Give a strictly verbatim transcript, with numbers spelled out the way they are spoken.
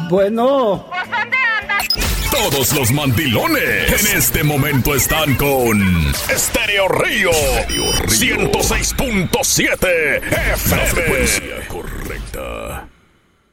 Bueno. ¿Pues dónde andas? Todos los mandilones en este momento están con Estéreo Río ciento seis punto siete F M. La frecuencia correcta.